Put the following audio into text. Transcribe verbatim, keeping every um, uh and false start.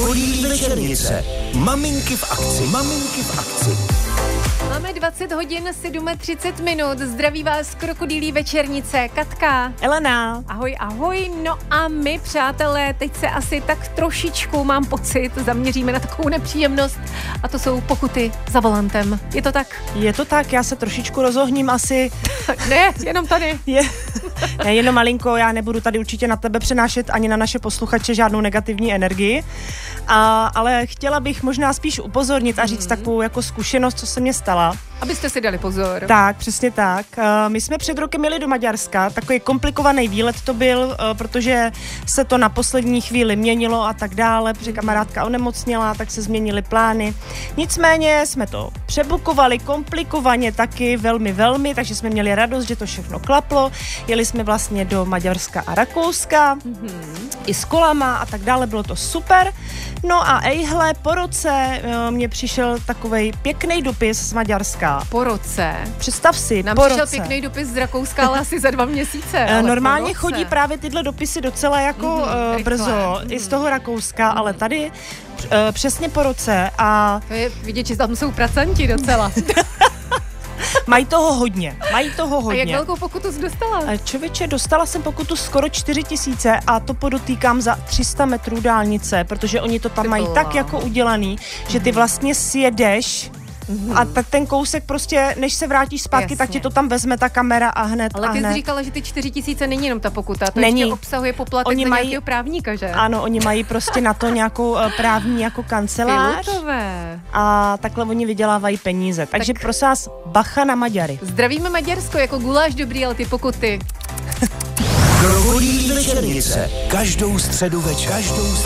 Krokodýlí večernice. Maminky v akci. Maminky v akci. Máme dvacet hodin třicet sedm minut. Zdraví vás Krokodýlí večernice. Katka. Elena. Ahoj, ahoj. No a my, přátelé, teď se asi tak trošičku, mám pocit, zaměříme na takovou nepříjemnost a to jsou pokuty za volantem. Je to tak? Je to tak, já se trošičku rozohním asi. Ne, jenom tady. Je, ne, jenom malinko, já nebudu tady určitě na tebe přenášet ani na naše posluchače žádnou negativní energii, a, ale chtěla bych možná spíš upozornit a říct mm. takovou jako zkušenost, co se mě stala. Abyste si dali pozor. Tak, přesně tak. My jsme před rokem jeli do Maďarska, takový komplikovaný výlet to byl, protože se to na poslední chvíli měnilo a tak dále, protože kamarádka onemocněla, tak se změnily plány. Nicméně jsme to přebukovali komplikovaně taky, velmi, velmi, takže jsme měli radost, že to všechno klaplo. Jeli jsme vlastně do Maďarska a Rakouska, mm-hmm. i s kolama a tak dále, bylo to super. No a ejhle, po roce mně přišel takovej pěkný dopis z Maďarska. Po roce? Představ si, Nám po přišel roce. pěkný dopis z Rakouska, ale asi za dva měsíce. Normálně chodí právě tyhle dopisy docela jako mm, uh, brzo, mm. i z toho Rakouska, mm. ale tady uh, přesně po roce a... To je vidět, že tam jsou pracanti docela. Mají toho hodně, mají toho hodně. A jak velkou pokutu jsi dostala? Člověče, dostala jsem pokutu skoro čtyři tisíce a to podotýkám za tři sta metrů dálnice, protože oni to tam Ty mají byla. tak jako udělaný, že ty vlastně sjedeš a tak ten kousek prostě, než se vrátíš zpátky, Jasně. tak ti to tam vezme ta kamera a hned Ale a ty hned. jsi říkala, že ty čtyři tisíce není jenom ta pokuta, to Není. ještě obsahuje poplatek Oni za mají- nějakého právníka, že? Ano, oni mají prostě na to nějakou uh, právní jako kancelář Pilotové. a takhle oni vydělávají peníze. Takže Tak- prosím vás, bacha na Maďary. Zdravíme Maďarsko, jako guláš dobrý, ale ty pokuty. Krokodýlí večernice. Každou středu večer. Každou středu